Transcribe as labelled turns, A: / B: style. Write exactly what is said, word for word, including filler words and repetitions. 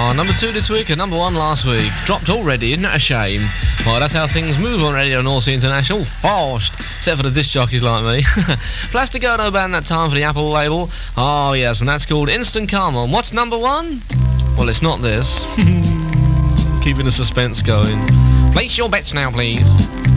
A: Oh, number two this week and number one last week. Dropped already, isn't that a shame? Well, that's how things move on Radio North Sea International. Fast. Except for the disc jockeys like me. Plasticono band that time for the Apple label. Oh, yes, and that's called Instant Karma. And what's number one? Well, it's not this. Keeping the suspense going. Place your bets now, please.